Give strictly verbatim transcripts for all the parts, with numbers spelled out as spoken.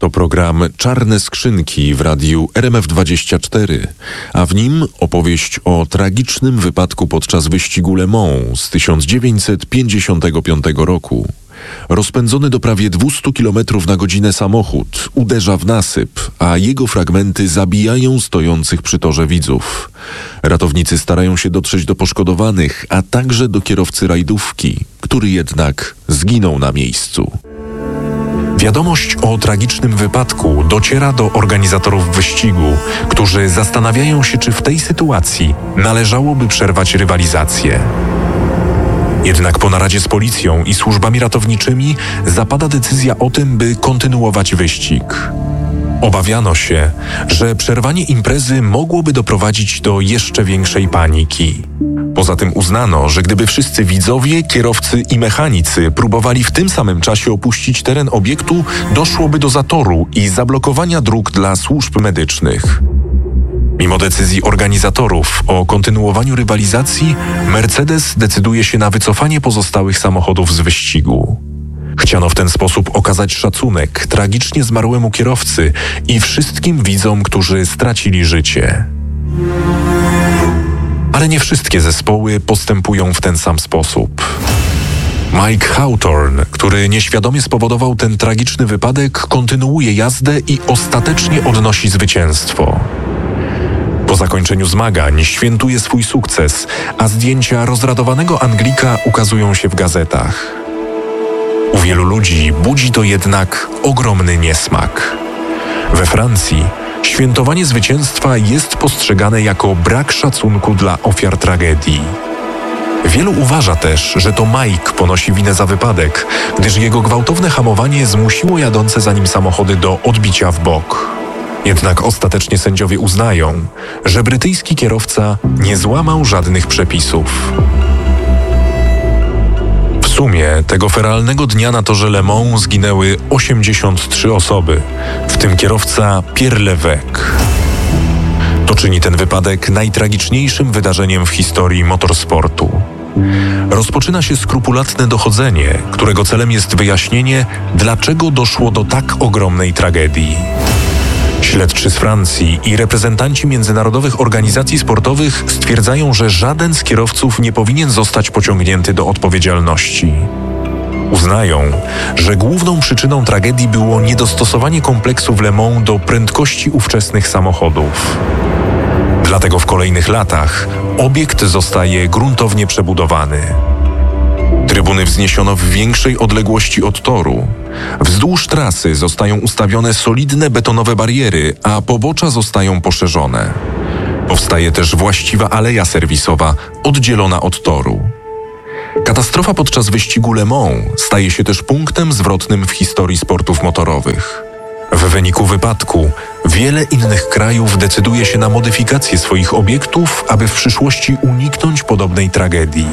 To program Czarne Skrzynki w radiu R M F dwadzieścia cztery, a w nim opowieść o tragicznym wypadku podczas wyścigu Le Mans z tysiąc dziewięćset pięćdziesiątego piątego roku. Rozpędzony do prawie dwieście kilometrów na godzinę samochód uderza w nasyp, a jego fragmenty zabijają stojących przy torze widzów. Ratownicy starają się dotrzeć do poszkodowanych, a także do kierowcy rajdówki, który jednak zginął na miejscu. Wiadomość o tragicznym wypadku dociera do organizatorów wyścigu, którzy zastanawiają się, czy w tej sytuacji należałoby przerwać rywalizację. Jednak po naradzie z policją i służbami ratowniczymi zapada decyzja o tym, by kontynuować wyścig. Obawiano się, że przerwanie imprezy mogłoby doprowadzić do jeszcze większej paniki. Poza tym uznano, że gdyby wszyscy widzowie, kierowcy i mechanicy próbowali w tym samym czasie opuścić teren obiektu, doszłoby do zatoru i zablokowania dróg dla służb medycznych. Mimo decyzji organizatorów o kontynuowaniu rywalizacji, Mercedes decyduje się na wycofanie pozostałych samochodów z wyścigu. Chciano w ten sposób okazać szacunek tragicznie zmarłemu kierowcy i wszystkim widzom, którzy stracili życie. Ale nie wszystkie zespoły postępują w ten sam sposób. Mike Hawthorne, który nieświadomie spowodował ten tragiczny wypadek, kontynuuje jazdę i ostatecznie odnosi zwycięstwo. Po zakończeniu zmagań świętuje swój sukces, a zdjęcia rozradowanego Anglika ukazują się w gazetach. U wielu ludzi budzi to jednak ogromny niesmak. We Francji świętowanie zwycięstwa jest postrzegane jako brak szacunku dla ofiar tragedii. Wielu uważa też, że to Mike ponosi winę za wypadek, gdyż jego gwałtowne hamowanie zmusiło jadące za nim samochody do odbicia w bok. Jednak ostatecznie sędziowie uznają, że brytyjski kierowca nie złamał żadnych przepisów. W sumie tego feralnego dnia na torze Le Mans zginęły osiemdziesiąt trzy osoby, w tym kierowca Pierre Levesque. To czyni ten wypadek najtragiczniejszym wydarzeniem w historii motorsportu. Rozpoczyna się skrupulatne dochodzenie, którego celem jest wyjaśnienie, dlaczego doszło do tak ogromnej tragedii. Śledczy z Francji i reprezentanci międzynarodowych organizacji sportowych stwierdzają, że żaden z kierowców nie powinien zostać pociągnięty do odpowiedzialności. Uznają, że główną przyczyną tragedii było niedostosowanie kompleksu w Le Mans do prędkości ówczesnych samochodów. Dlatego w kolejnych latach obiekt zostaje gruntownie przebudowany. Trybuny wzniesiono w większej odległości od toru. Wzdłuż trasy zostają ustawione solidne betonowe bariery, a pobocza zostają poszerzone. Powstaje też właściwa aleja serwisowa, oddzielona od toru. Katastrofa podczas wyścigu Le Mans staje się też punktem zwrotnym w historii sportów motorowych. W wyniku wypadku wiele innych krajów decyduje się na modyfikację swoich obiektów, aby w przyszłości uniknąć podobnej tragedii.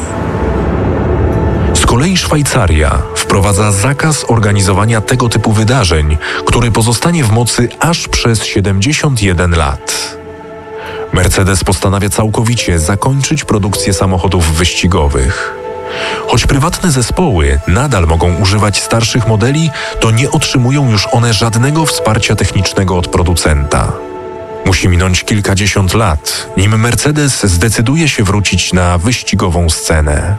Z kolei Szwajcaria wprowadza zakaz organizowania tego typu wydarzeń, który pozostanie w mocy aż przez siedemdziesiąt jeden lat. Mercedes postanawia całkowicie zakończyć produkcję samochodów wyścigowych. Choć prywatne zespoły nadal mogą używać starszych modeli, to nie otrzymują już one żadnego wsparcia technicznego od producenta. Musi minąć kilkadziesiąt lat, nim Mercedes zdecyduje się wrócić na wyścigową scenę.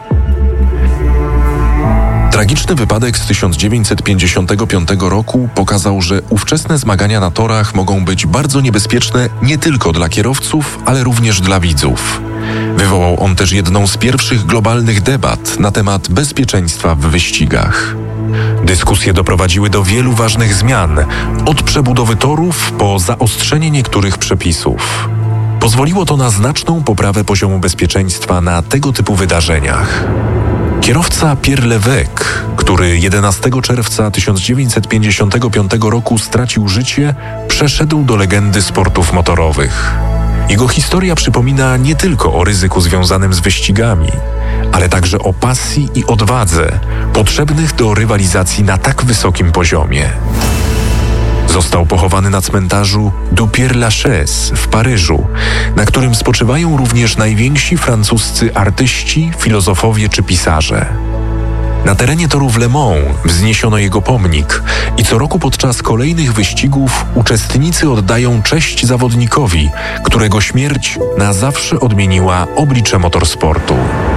Tragiczny wypadek z tysiąc dziewięćset pięćdziesiątego piątego roku pokazał, że ówczesne zmagania na torach mogą być bardzo niebezpieczne nie tylko dla kierowców, ale również dla widzów. Wywołał on też jedną z pierwszych globalnych debat na temat bezpieczeństwa w wyścigach. Dyskusje doprowadziły do wielu ważnych zmian, od przebudowy torów po zaostrzenie niektórych przepisów. Pozwoliło to na znaczną poprawę poziomu bezpieczeństwa na tego typu wydarzeniach. Kierowca Pierre Levesque, który jedenastego czerwca tysiąc dziewięćset pięćdziesiątego piątego roku stracił życie, przeszedł do legendy sportów motorowych. Jego historia przypomina nie tylko o ryzyku związanym z wyścigami, ale także o pasji i odwadze potrzebnych do rywalizacji na tak wysokim poziomie. Został pochowany na cmentarzu du Père-Lachaise w Paryżu, na którym spoczywają również najwięksi francuscy artyści, filozofowie czy pisarze. Na terenie torów Le Mans wzniesiono jego pomnik i co roku podczas kolejnych wyścigów uczestnicy oddają cześć zawodnikowi, którego śmierć na zawsze odmieniła oblicze motorsportu.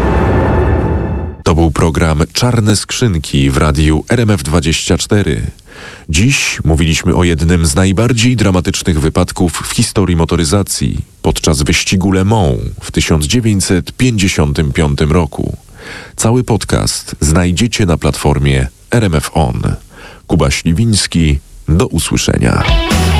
To był program Czarne Skrzynki w radiu R M F dwadzieścia cztery. Dziś mówiliśmy o jednym z najbardziej dramatycznych wypadków w historii motoryzacji podczas wyścigu Le Mans w tysiąc dziewięćset pięćdziesiątym piątym roku. Cały podcast znajdziecie na platformie R M F On. Kuba Śliwiński, do usłyszenia.